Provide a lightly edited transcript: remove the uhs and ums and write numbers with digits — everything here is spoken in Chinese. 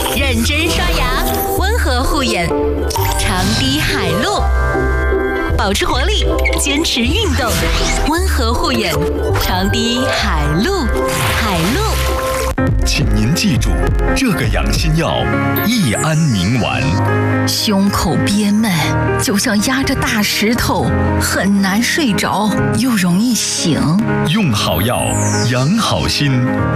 认真刷牙，温和护眼，长堤海露，保持活力，坚持运动，温和护眼，长堤海露，海露。 请您记住，这个养心药益安宁丸。 胸口憋闷，就像压着大石头，很难睡着，又容易醒。 用好药，养好心，